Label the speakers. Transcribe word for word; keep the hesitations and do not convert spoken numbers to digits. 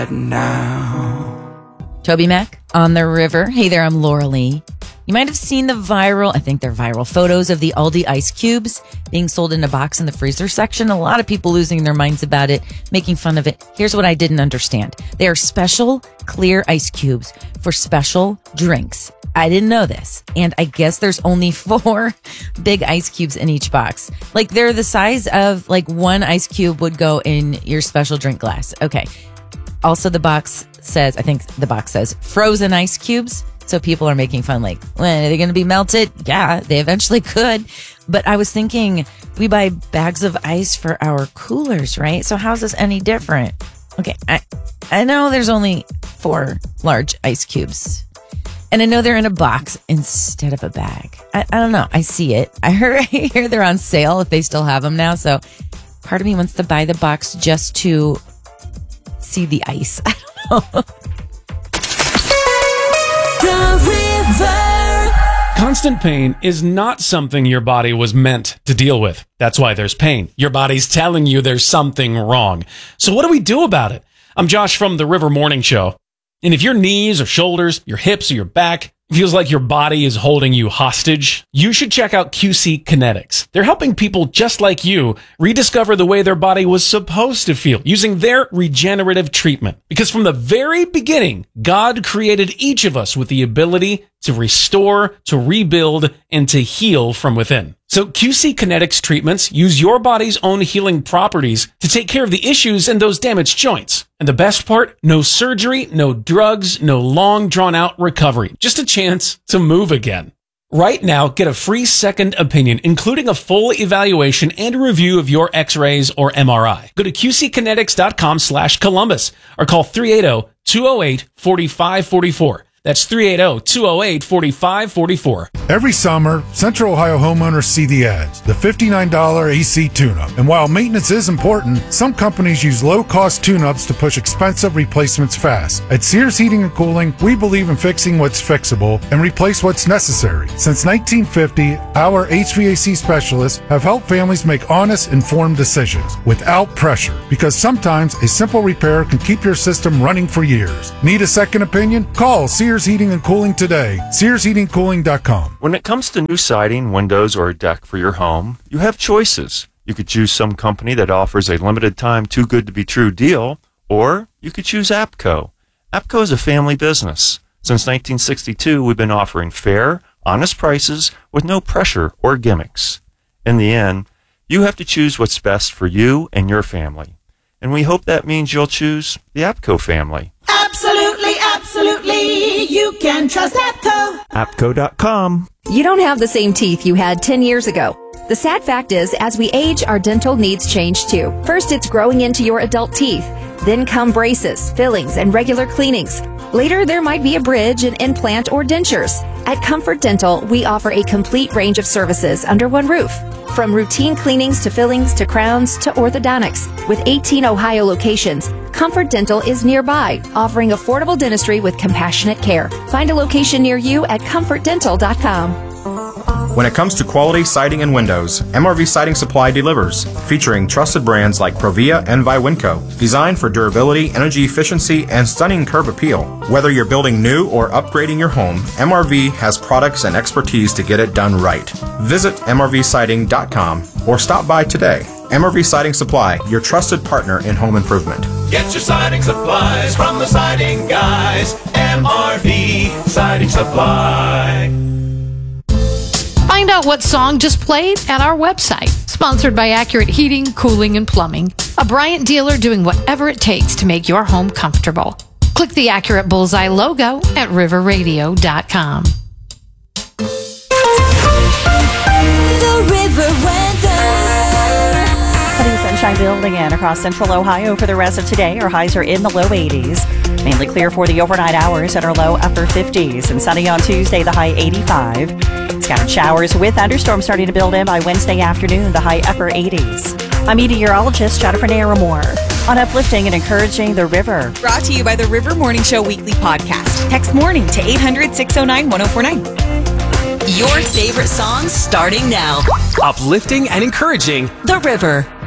Speaker 1: now.
Speaker 2: Toby Mac on the river. Hey there, I'm Laura Lee. You might have seen the viral, I think they're viral, photos of the Aldi ice cubes being sold in a box in the freezer section. A lot of people losing their minds about it, making fun of it. Here's what I didn't understand. They are special clear ice cubes for special drinks. I didn't know this. And I guess there's only four big ice cubes in each box. Like they're the size of like one ice cube would go in your special drink glass. Okay. Also, the box says, I think the box says frozen ice cubes. So people are making fun like, when are they going to be melted? Yeah, they eventually could. But I was thinking we buy bags of ice for our coolers, right? So how's this any different? Okay, I, I know there's only four large ice cubes. And I know they're in a box instead of a bag. I, I don't know. I see it. I heard I hear they're on sale if they still have them now. So part of me wants to buy the box just to see the ice. I don't know.
Speaker 3: Constant pain is not something your body was meant to deal with. That's why there's pain. Your body's telling you there's something wrong. So what do we do about it? I'm Josh from the River Morning Show. And if your knees or shoulders, your hips or your back feels like your body is holding you hostage, you should check out Q C Kinetics. They're helping people just like you rediscover the way their body was supposed to feel using their regenerative treatment. Because from the very beginning, God created each of us with the ability to restore, to rebuild, and to heal from within. So Q C Kinetics treatments use your body's own healing properties to take care of the issues in those damaged joints. And the best part, no surgery, no drugs, no long drawn out recovery. Just a chance to move again. Right now, get a free second opinion, including a full evaluation and a review of your x-rays or M R I. Go to qckinetics.com slash Columbus or call three eight zero, two zero eight, four five four four. That's three eight zero, two zero eight, four five four four.
Speaker 4: Every summer, Central Ohio homeowners see the ads, the fifty-nine dollars A C tune-up. And while maintenance is important, some companies use low-cost tune-ups to push expensive replacements fast. At Sears Heating and Cooling, we believe in fixing what's fixable and replace what's necessary. Since nineteen fifty, our H V A C specialists have helped families make honest, informed decisions without pressure. Because sometimes a simple repair can keep your system running for years. Need a second opinion? Call Sears Heating and Cooling today. Sears Heating Cooling dot com.
Speaker 5: When it comes to new siding, windows, or a deck for your home, you have choices. You could choose some company that offers a limited time too good to be true deal, or you could choose APCO. APCO is a family business. Since nineteen sixty-two, we've been offering fair, honest prices with no pressure or gimmicks. In the end, you have to choose what's best for you and your family. And we hope that means you'll choose the APCO family.
Speaker 6: Absolutely, absolutely, you can trust APCO.
Speaker 5: APCO dot com.
Speaker 7: You don't have the same teeth you had ten years ago. The sad fact is, as we age, our dental needs change too. First, it's growing into your adult teeth. Then come braces, fillings, and regular cleanings. Later, there might be a bridge, an implant, or dentures. At Comfort Dental, we offer a complete range of services under one roof. From routine cleanings to fillings to crowns to orthodontics. With eighteen Ohio locations, Comfort Dental is nearby, offering affordable dentistry with compassionate care. Find a location near you at comfort dental dot com.
Speaker 8: When it comes to quality siding and windows, M R V Siding Supply delivers, featuring trusted brands like Provia and Viwinco, designed for durability, energy efficiency, and stunning curb appeal. Whether you're building new or upgrading your home, M R V has products and expertise to get it done right. Visit M R V siding dot com or stop by today. M R V Siding Supply, your trusted partner in home improvement.
Speaker 1: Get your siding supplies from the siding guys. M R V Siding Supply.
Speaker 9: Find out what song just played at our website. Sponsored by Accurate Heating, Cooling, and Plumbing. A Bryant dealer doing whatever it takes to make your home comfortable. Click the Accurate Bullseye logo at river radio dot com.
Speaker 6: The River Weather.
Speaker 10: Sunny sunshine building in across central Ohio for the rest of today. Our highs are in the low eighties. Mainly clear for the overnight hours at our low upper fifties. And sunny on Tuesday, the high eighty-five. Scattered showers with thunderstorms starting to build in by Wednesday afternoon, the high upper eighties. I'm meteorologist Jennifer Naramore on uplifting and encouraging the river.
Speaker 11: Brought to you by the River Morning Show Weekly Podcast. Text morning to eight hundred, six oh nine, one oh four nine.
Speaker 12: Your favorite songs starting now.
Speaker 13: Uplifting and encouraging
Speaker 12: the river.